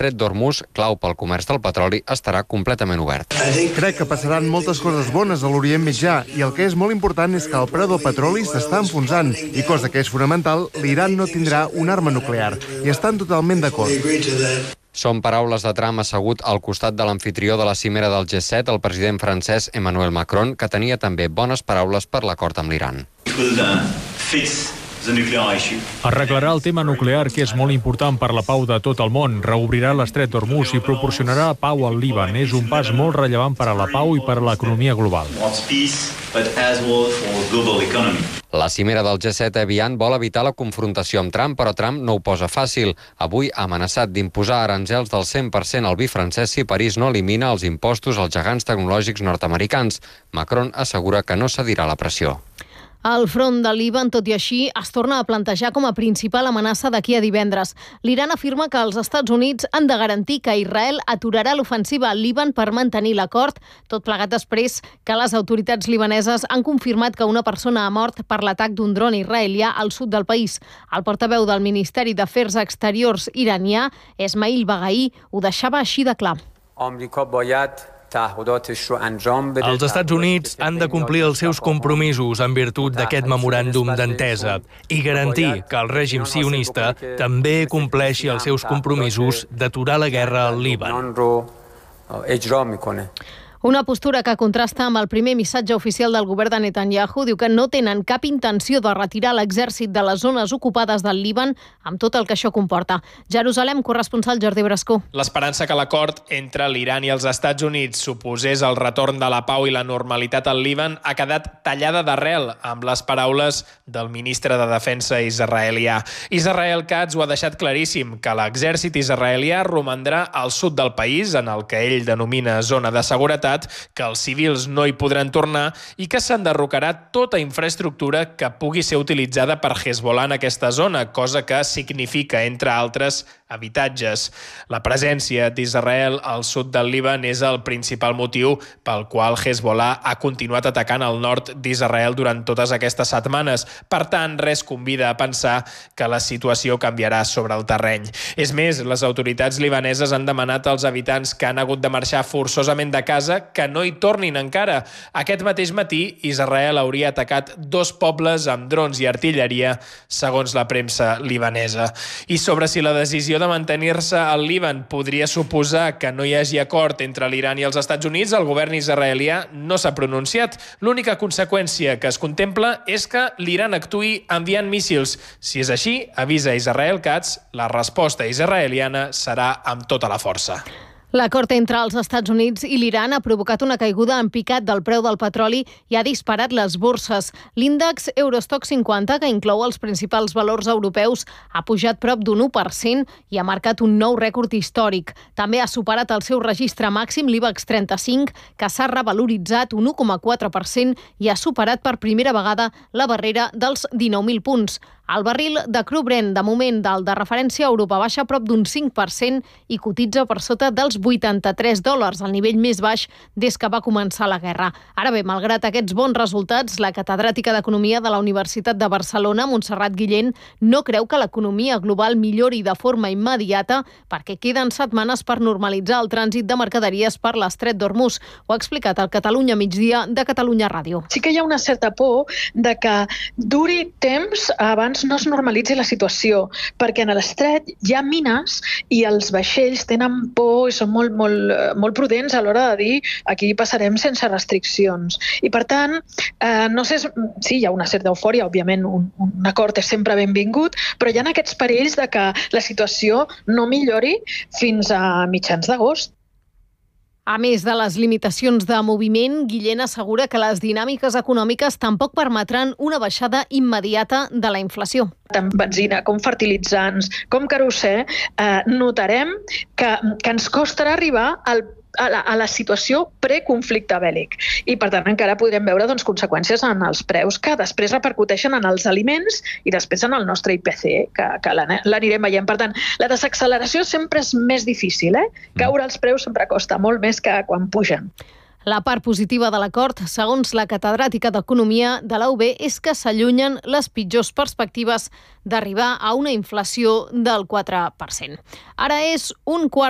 l'estret d'Hormuz, clau pel comerç del petroli, estarà completament obert. Crec que passaran moltes coses bones a l'Orient Mitjà i el que és molt important és que el preu del petroli s'està enfonsant i, cosa que és fonamental, l'Iran no tindrà una arma nuclear i estan totalment d'acord. Són paraules de Trump assegut al costat de l'amfitrió de la cimera del G7, el president francès Emmanuel Macron, que tenia també bones paraules per l'acord amb l'Iran. Arreglarà el tema nuclear, que és molt important per la pau de tot el món, reobrirà l'estret d'Hormuz i proporcionarà pau al Líban. És un pas molt rellevant per a la pau i per a l'economia global. La cimera del G7 a Evian vol evitar la confrontació amb Trump, però Trump no ho posa fàcil. Avui ha amenaçat d'imposar aranzels del 100% al vi francès si París no elimina els impostos als gegants tecnològics nord-americans. Macron assegura que no cedirà la pressió. El front de Líban, tot i així, es torna a plantejar com a principal amenaça d'aquí a divendres. L'Iran afirma que els Estats Units han de garantir que Israel aturarà l'ofensiva al Líban per mantenir l'acord, tot plegat després que les autoritats libaneses han confirmat que una persona ha mort per l'atac d'un dron israelià al sud del país. El portaveu del Ministeri d'Afers Exteriors iranià, Esmail Baghai, ho deixava així de clar. Els Estats Units han de complir els seus compromisos en virtut d'aquest memoràndum d'entesa i garantir que el règim sionista també compleixi els seus compromisos d'aturar la guerra al Líban. Una postura que contrasta amb el primer missatge oficial del govern de Netanyahu. Diu que no tenen cap intenció de retirar l'exèrcit de les zones ocupades del Líban, amb tot el que això comporta. Jerusalem, corresponsal Jordi Brascó. L'esperança que l'acord entre l'Iran i els Estats Units suposés el retorn de la pau i la normalitat al Líban ha quedat tallada d'arrel amb les paraules del ministre de Defensa israelià. Israel Katz ho ha deixat claríssim, que l'exèrcit israelià romandrà al sud del país, en el que ell denomina zona de seguretat, que els civils no hi podran tornar i que s'enderrocarà tota infraestructura que pugui ser utilitzada per Hezbollah en aquesta zona, cosa que significa, entre altres, habitatges. La presència d'Israel al sud del Líban és el principal motiu pel qual Hezbollah ha continuat atacant el nord d'Israel durant totes aquestes setmanes. Per tant, res convida a pensar que la situació canviarà sobre el terreny. És més, les autoritats libaneses han demanat als habitants que han hagut de marxar forçosament de casa que no hi tornin encara. Aquest mateix matí, Israel hauria atacat 2 pobles amb drons i artilleria, segons la premsa libanesa. I sobre si la decisió de mantenir-se al Líban podria suposar que no hi hagi acord entre l'Iran i els Estats Units, el govern israelià no s'ha pronunciat. L'única conseqüència que es contempla és que l'Iran actuï enviant míssils. Si és així, avisa Israel Katz, la resposta israeliana serà amb tota la força. L'acord entre els Estats Units i l'Iran ha provocat una caiguda en picat del preu del petroli i ha disparat les borses. L'índex Eurostoxx 50, que inclou els principals valors europeus, ha pujat prop d'un 1% i ha marcat un nou rècord històric. També ha superat el seu registre màxim l'IBEX 35, que s'ha revaloritzat un 1,4% i ha superat per primera vegada la barrera dels 19.000 punts. El barril de cru Brent, de moment del de referència a Europa, baixa prop d'un 5% i cotitza per sota dels $83, el nivell més baix des que va començar la guerra. Ara bé, malgrat aquests bons resultats, la catedràtica d'Economia de la Universitat de Barcelona, Montserrat Guillén, no creu que l'economia global millori de forma immediata perquè queden setmanes per normalitzar el trànsit de mercaderies per l'estret d'Hormuz. Ho ha explicat al Catalunya Migdia de Catalunya Ràdio. Sí que hi ha una certa por de que duri temps abans no es normalitzi la situació, perquè a l'estret hi ha mines i els vaixells tenen por i són molt prudents a l'hora de dir aquí passarem sense restriccions. I per tant, no sé, sí, hi ha una certa eufòria, òbviament un acord és sempre benvingut, però hi ha aquests perills de que la situació no millori fins a mitjans d'agost. A més de les limitacions de moviment, Guillén assegura que les dinàmiques econòmiques tampoc permetran una baixada immediata de la inflació. Tant benzina com fertilitzants, com querosè, notarem que ens costarà arribar a la situació preconflicte bèl·lic. I, per tant, encara podrem veure conseqüències en els preus que després repercuteixen en els aliments i després en el nostre IPC, que l'anirem veient. Per tant, la desacceleració sempre és més difícil. Caure els preus sempre costa molt més que quan pugen. La part positiva de l'acord, segons la catedràtica d'Economia de la UB, és que s'allunyen les pitjors perspectives d'arribar a una inflació del 4%. Ara és 1:15